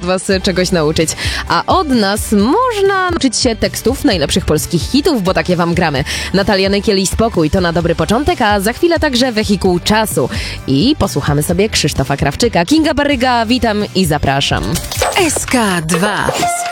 was czegoś nauczyć. A od nas można nauczyć się tekstów najlepszych polskich hitów, bo takie wam gramy. Natalia Nykiel i Spokój to na dobry początek, a za chwilę także Wehikuł Czasu. I posłuchamy sobie Krzysztofa Krawczyka. Kinga Baryga, witam i zapraszam. SK2